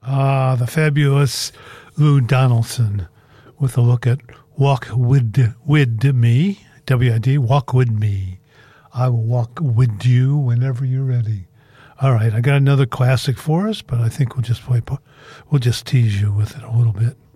The fabulous Lou Donaldson with a look at Walk With Me, W-I-D, Walk With Me. I will walk with you whenever you're ready. All right, I got another classic for us, but I think we'll just tease you with it a little bit.